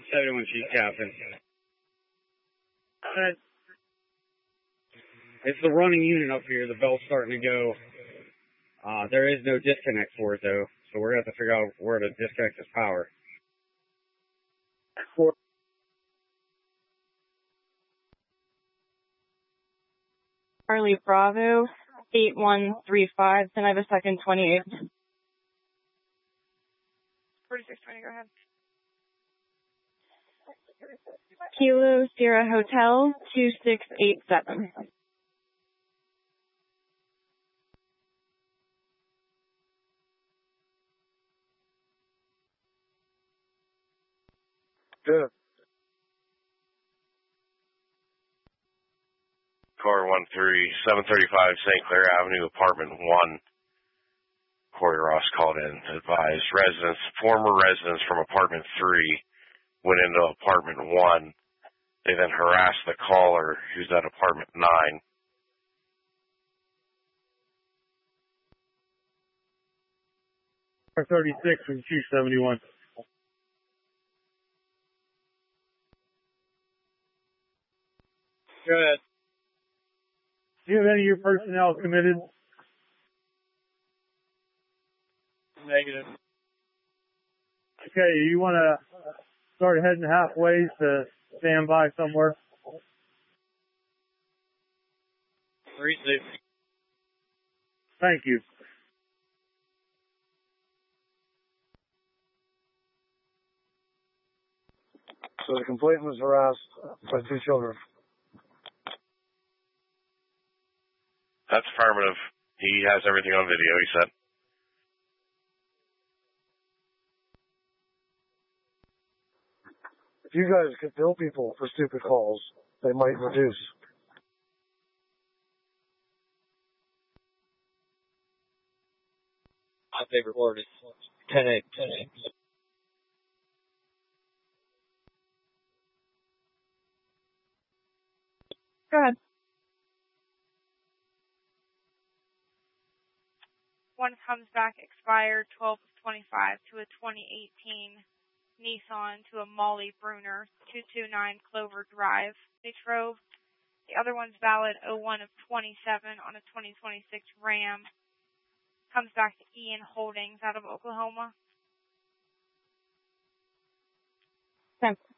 71 Chief Captain. It's the running unit up here. The bell's starting to go. There is no disconnect for it, though, so we're going to have to figure out where to disconnect this power. Charlie Bravo, 8135, then I have a second 28. 4620, go ahead. Kilo Sierra Hotel, 2687. Good. Car 13, 735 St. Clair Avenue, apartment 1. Corey Ross called in to advise former residents from apartment 3 went into apartment 1. They then harassed the caller who's at apartment 9. Car 36 from Chief 71. Go ahead. Do you have any of your personnel committed? Negative. Okay, you want to start heading halfway to stand by somewhere? Receive. Thank you. So the complainant was harassed by 2 children. That's affirmative. He has everything on video, he said. If you guys could bill people for stupid calls, they might reduce. My favorite word is 10-8. 10-8. Go ahead. One comes back expired 12/25 to a 2018 Nissan to a Molly Bruner, 229 Clover Drive, Latrobe. The other one's valid 01/27 on a 2026 Ram. Comes back to Ian Holdings out of Oklahoma. Okay.